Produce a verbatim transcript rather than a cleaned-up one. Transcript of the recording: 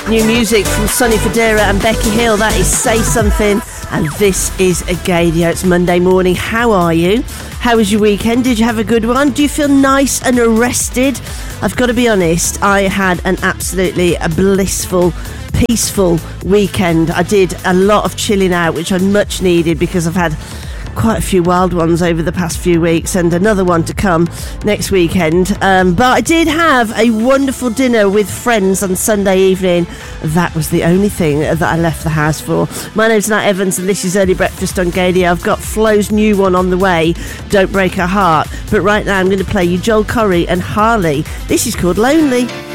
New music from Sonny Fodera and Becky Hill. That is Say Something. And this is Agadio. It's Monday morning. How are you? How was your weekend? Did you have a good one? Do you feel nice and rested? I've got to be honest, I had an absolutely a blissful, peaceful weekend. I did a lot of chilling out, which I much needed because I've had quite a few wild ones over the past few weeks and another one to come next weekend. Um, but I did have a wonderful dinner with friends on Sunday evening. That was the only thing that I left the house for. My name's Nat Evans and this is Early Breakfast on Gadio. I've got Flo's new one on the way, Don't Break Her Heart. But right now I'm going to play you Joel Corry and Harley. This is called Lonely.